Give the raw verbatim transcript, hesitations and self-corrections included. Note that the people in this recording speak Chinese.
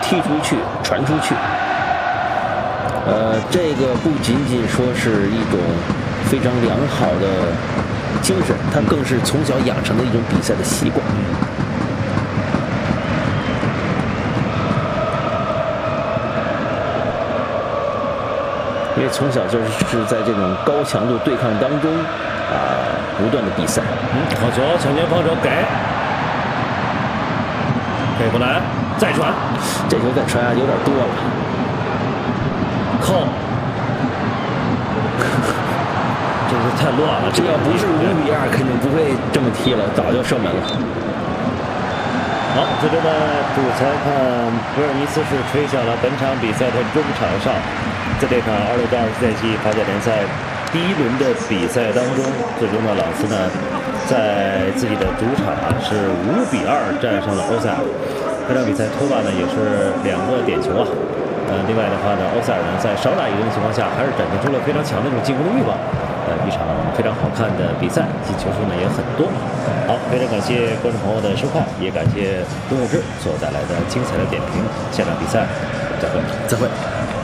踢出去、传出去。呃，这个不仅仅说是一种非常良好的精神，它更是从小养成的一种比赛的习惯。因为从小就是是在这种高强度对抗当中啊、呃，不断的比赛。 嗯，好球，抢前防守给，给不来，再传， 这球再传下有点多了， 扣，这是太乱了。 这要不是五比二，肯定不会这么踢了，早就射门了。 好，最终呢，主裁判威尔尼斯是吹响了本场比赛的中场哨。在这场二六到二四赛季法甲联赛第一轮的比赛当中，最终呢，朗斯呢在自己的主场啊是五比二战胜了欧塞尔。这场比赛托马呢也是两个点球啊。呃，另外的话呢，欧塞尔呢在少打一人的情况下，还是展现出了非常强的一种进攻的欲望。呃，一场非常好看的比赛，进球数呢也很多。好，非常感谢观众朋友的收看，也感谢东物志所带来的精彩的点评。下场比赛再会， 再会。